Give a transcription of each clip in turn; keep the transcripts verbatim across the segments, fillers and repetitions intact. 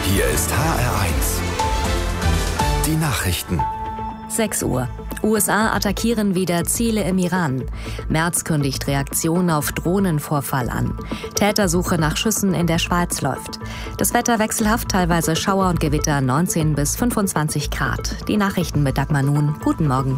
Hier ist H R eins. Die Nachrichten. sechs Uhr. U S A attackieren wieder Ziele im Iran. Merz kündigt Reaktion auf Drohnenvorfall an. Tätersuche nach Schüssen in der Schweiz läuft. Das Wetter wechselhaft, teilweise Schauer und Gewitter, neunzehn bis fünfundzwanzig Grad. Die Nachrichten mit Dagmar Nun. Guten Morgen.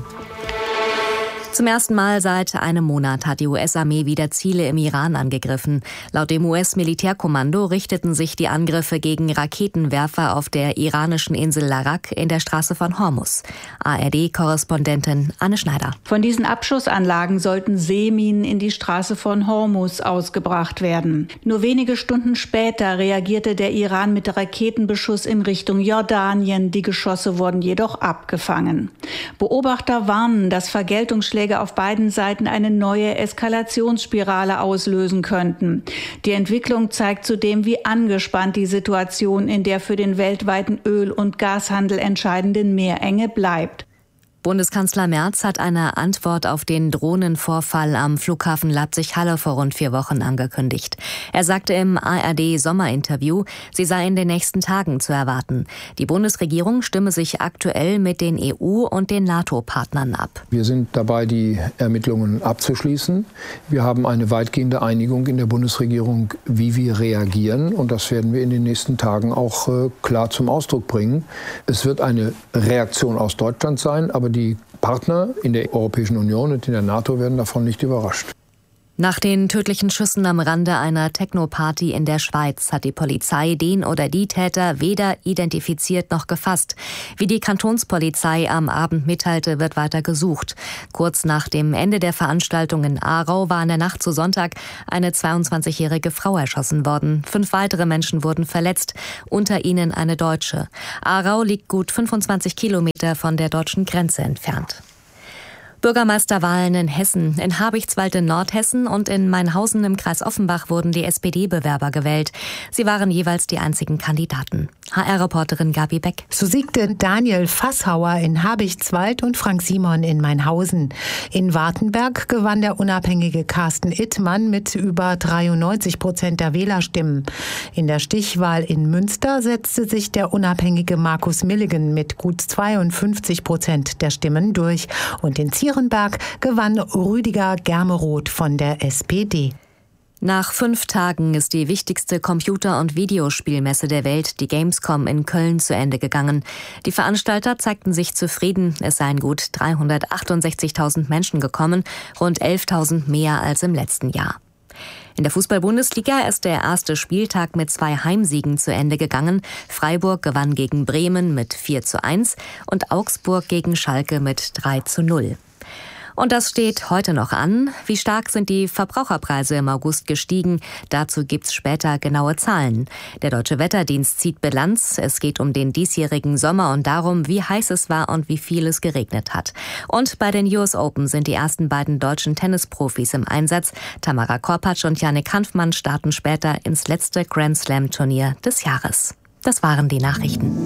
Zum ersten Mal seit einem Monat hat die U S-Armee wieder Ziele im Iran angegriffen. Laut dem U S-Militärkommando richteten sich die Angriffe gegen Raketenwerfer auf der iranischen Insel Larak in der Straße von Hormuz. A R D-Korrespondentin Anne Schneider. Von diesen Abschussanlagen sollten Seeminen in die Straße von Hormuz ausgebracht werden. Nur wenige Stunden später reagierte der Iran mit Raketenbeschuss in Richtung Jordanien. Die Geschosse wurden jedoch abgefangen. Beobachter warnen, dass Vergeltungsschläge auf beiden Seiten eine neue Eskalationsspirale auslösen könnten. Die Entwicklung zeigt zudem, wie angespannt die Situation in der für den weltweiten Öl- und Gashandel entscheidenden Meerenge bleibt. Bundeskanzler Merz hat eine Antwort auf den Drohnenvorfall am Flughafen Leipzig-Halle vor rund vier Wochen angekündigt. Er sagte im A R D-Sommerinterview, sie sei in den nächsten Tagen zu erwarten. Die Bundesregierung stimme sich aktuell mit den E U- und den NATO-Partnern ab. Wir sind dabei, die Ermittlungen abzuschließen. Wir haben eine weitgehende Einigung in der Bundesregierung, wie wir reagieren. Und das werden wir in den nächsten Tagen auch äh, klar zum Ausdruck bringen. Es wird eine Reaktion aus Deutschland sein, aber die Die Partner in der Europäischen Union und in der NATO werden davon nicht überrascht. Nach den tödlichen Schüssen am Rande einer Techno-Party in der Schweiz hat die Polizei den oder die Täter weder identifiziert noch gefasst. Wie die Kantonspolizei am Abend mitteilte, wird weiter gesucht. Kurz nach dem Ende der Veranstaltung in Aarau war in der Nacht zu Sonntag eine zweiundzwanzigjährige Frau erschossen worden. Fünf weitere Menschen wurden verletzt, unter ihnen eine Deutsche. Aarau liegt gut fünfundzwanzig Kilometer von der deutschen Grenze entfernt. Bürgermeisterwahlen in Hessen. In Habichtswald in Nordhessen und in Mainhausen im Kreis Offenbach wurden die S P D-Bewerber gewählt. Sie waren jeweils die einzigen Kandidaten. H R-Reporterin Gabi Beck. So siegte Daniel Fasshauer in Habichtswald und Frank Simon in Mainhausen. In Wartenberg gewann der unabhängige Carsten Ittmann mit über dreiundneunzig Prozent der Wählerstimmen. In der Stichwahl in Münster setzte sich der unabhängige Markus Milligan mit gut zweiundfünfzig Prozent der Stimmen durch. Und in Zierenberg gewann Rüdiger Germeroth von der S P D. Nach fünf Tagen ist die wichtigste Computer- und Videospielmesse der Welt, die Gamescom in Köln, zu Ende gegangen. Die Veranstalter zeigten sich zufrieden. Es seien gut dreihundertachtundsechzigtausend Menschen gekommen, rund elftausend mehr als im letzten Jahr. In der Fußball-Bundesliga ist der erste Spieltag mit zwei Heimsiegen zu Ende gegangen. Freiburg gewann gegen Bremen mit vier zu eins und Augsburg gegen Schalke mit drei zu null. Und das steht heute noch an. Wie stark sind die Verbraucherpreise im August gestiegen? Dazu gibt's später genaue Zahlen. Der Deutsche Wetterdienst zieht Bilanz. Es geht um den diesjährigen Sommer und darum, wie heiß es war und wie viel es geregnet hat. Und bei den U S Open sind die ersten beiden deutschen Tennisprofis im Einsatz. Tamara Korpatsch und Jannik Hanfmann starten später ins letzte Grand-Slam-Turnier des Jahres. Das waren die Nachrichten.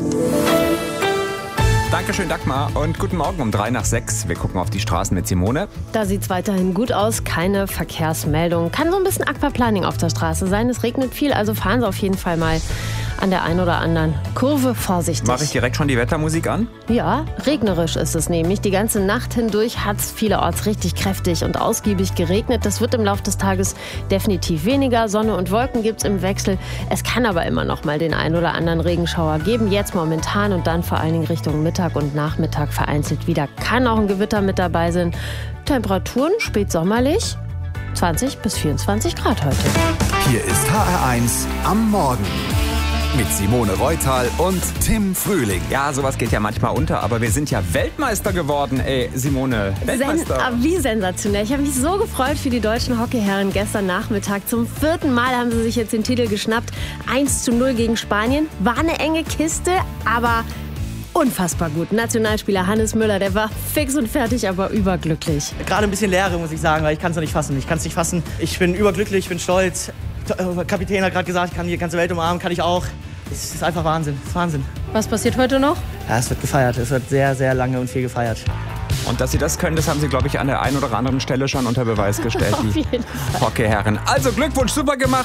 Dankeschön, Dagmar, und guten Morgen um drei nach sechs. Wir gucken auf die Straßen mit Simone. Da sieht's weiterhin gut aus, keine Verkehrsmeldung. Kann so ein bisschen Aquaplaning auf der Straße sein. Es regnet viel, also fahren Sie auf jeden Fall mal an der einen oder anderen Kurve vorsichtig. Mache ich direkt schon die Wettermusik an? Ja, regnerisch ist es nämlich. Die ganze Nacht hindurch hat es vielerorts richtig kräftig und ausgiebig geregnet. Das wird im Laufe des Tages definitiv weniger. Sonne und Wolken gibt's im Wechsel. Es kann aber immer noch mal den einen oder anderen Regenschauer geben. Jetzt momentan und dann vor allen Dingen Richtung Mittag und Nachmittag vereinzelt wieder. Kann auch ein Gewitter mit dabei sein. Temperaturen spätsommerlich zwanzig bis vierundzwanzig Grad heute. Hier ist H R eins am Morgen. Mit Simone Reutal und Tim Frühling. Ja, sowas geht ja manchmal unter, aber wir sind ja Weltmeister geworden, ey, Simone. Weltmeister. Sen- wie sensationell. Ich habe mich so gefreut für die deutschen Hockeyherren gestern Nachmittag. Zum vierten Mal haben sie sich jetzt den Titel geschnappt. eins zu null gegen Spanien. War eine enge Kiste, aber unfassbar gut. Nationalspieler Hannes Müller, der war fix und fertig, aber überglücklich. Gerade ein bisschen Leere, muss ich sagen, weil ich kann es noch nicht fassen. Ich kann es nicht fassen. Ich bin überglücklich, ich bin stolz. Der Kapitän hat gerade gesagt, ich kann die ganze Welt umarmen, kann ich auch. Es ist einfach Wahnsinn, es ist Wahnsinn. Was passiert heute noch? Ja, es wird gefeiert, es wird sehr, sehr lange und viel gefeiert. Und dass sie das können, das haben sie, glaube ich, an der einen oder anderen Stelle schon unter Beweis gestellt, die Hockeyherren. Also Glückwunsch, super gemacht.